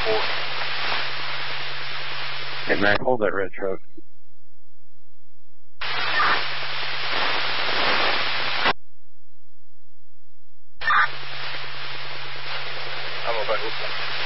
Hey, Mac, hold that red truck. I'm about to